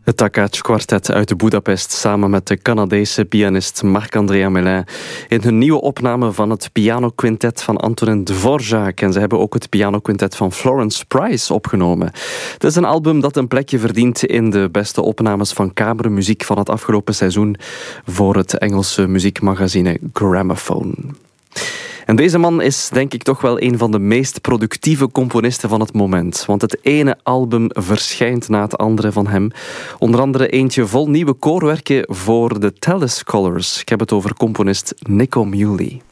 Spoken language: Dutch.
Het Takács Kwartet uit Budapest samen met de Canadese pianist Marc-André Hamelin in hun nieuwe opname van het pianoquintet van Antonin Dvorak. En ze hebben ook het pianoquintet van Florence Price opgenomen. Het is een album dat een plekje verdient in de beste opnames van kamermuziek van het afgelopen seizoen voor het Engelse muziekmagazine Gramophone. En deze man is denk ik toch wel een van de meest productieve componisten van het moment. Want het ene album verschijnt na het andere van hem. Onder andere eentje vol nieuwe koorwerken voor de Telescholars. Ik heb het over componist Nico Muhly.